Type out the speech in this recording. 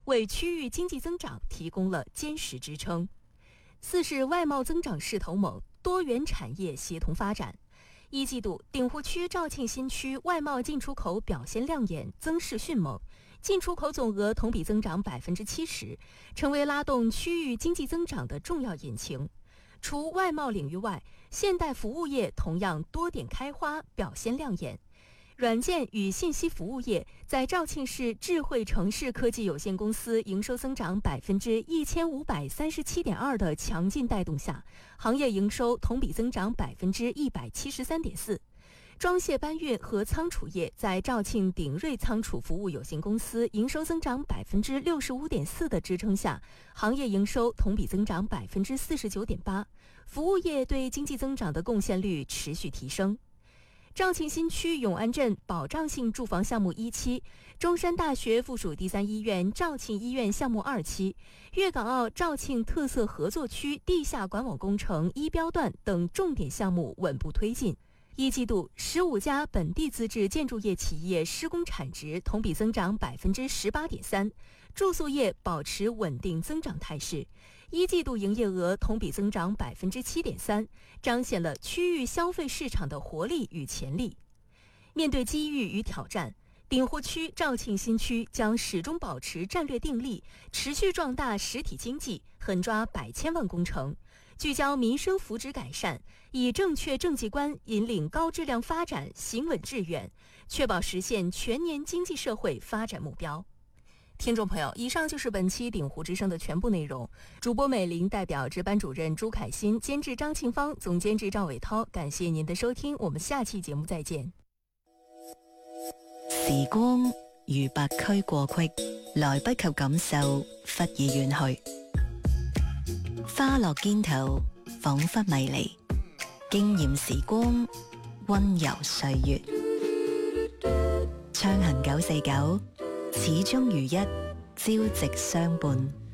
为区域经济增长提供了坚实支撑。四是外贸增长势头猛，多元产业协同发展。一季度，鼎湖区肇庆新区外贸进出口表现亮眼，增势迅猛，进出口总额同比增长70%，成为拉动区域经济增长的重要引擎。除外贸领域外，现代服务业同样多点开花，表现亮眼。软件与信息服务业在肇庆市智慧城市科技有限公司营收增长1537.2%的强劲带动下，行业营收同比增长173.4%。装卸搬运和仓储业在肇庆鼎瑞仓储服务有限公司营收增长65.4%的支撑下，行业营收同比增长49.8%，服务业对经济增长的贡献率持续提升。肇庆新区永安镇保障性住房项目1期、中山大学附属第3医院肇庆医院项目2期、粤港澳肇庆特色合作区地下管网工程1标段等重点项目稳步推进。一季度，15家本地自治建筑业企业施工产值同比增长18.3%，住宿业保持稳定增长态势。一季度营业额同比增长7.3%，彰显了区域消费市场的活力与潜力。面对机遇与挑战，鼎湖区肇庆新区将始终保持战略定力，持续壮大实体经济，狠抓100千万工程，聚焦民生福祉改善，以正确政绩观引领高质量发展，行稳致远，确保实现全年经济社会发展目标。听众朋友，以上就是本期鼎湖之声的全部内容。主播美玲代表值班主任朱凯欣，监制张庆芳，总监制赵伟涛，感谢您的收听，我们下期节目再见。 時光如白駒過隙，來不及感受，忽已遠去。花落肩頭，彷彿迷離，經驗時光，溫柔歲月。暢行949，始終如一，朝夕相伴。